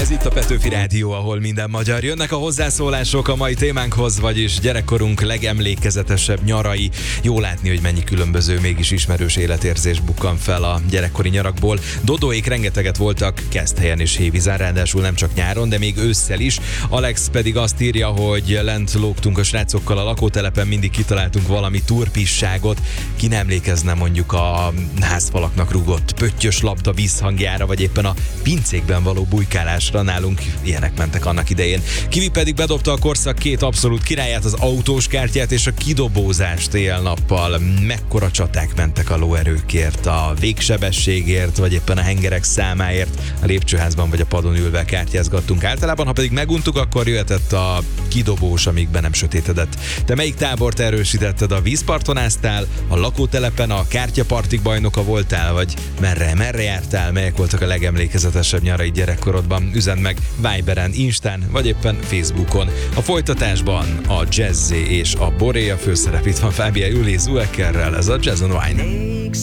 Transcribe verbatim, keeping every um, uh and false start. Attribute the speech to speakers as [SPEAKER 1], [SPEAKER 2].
[SPEAKER 1] Ez itt a Petőfi Rádió, ahol minden magyar. Jönnek a hozzászólások a mai témánkhoz, vagyis gyerekkorunk legemlékezetesebb nyarai. Jó látni, hogy mennyi különböző, mégis ismerős életérzés bukkan fel a gyerekkori nyarakból. Dodóék rengeteget voltak Keszthelyen és Hévízán, ráadásul nem csak nyáron, de még ősszel is. Alex pedig azt írja, hogy lent lógtunk a srácokkal a lakótelepen, mindig kitaláltunk valami turpisságot. Ki nem emlékezne mondjuk a házfalaknak rúgott pöttyös labda vízhangjára, vagy éppen a pincékben való bujkálásra, nálunk ilyenek mentek annak idején. Kivi pedig bedobta a korszak két abszolút királyát, az autós kártyát és a kidobózást éjjel-nappal. Mekkora csaták mentek a lóerőkért, a végsebességért, vagy éppen a hengerek számáért. A lépcsőházban vagy a padon ülve kártyázgattunk általában, ha pedig meguntuk, akkor jöhetett a kidobós, amíg be nem sötétedett. Te melyik tábort erősítetted? A vízparton áztál, a lakótelepen a kártyapartik bajnoka voltál, vagy merre, merre jártál? Melyek voltak a legemlékezetesebb nyarai gyerekkorodban? Üzend meg Viberen, Instán, vagy éppen Facebookon. A folytatásban a Jazzy és a Boré, a főszerep itt van Fábia Juli Zueckerrel, ez a Jazz on Wine.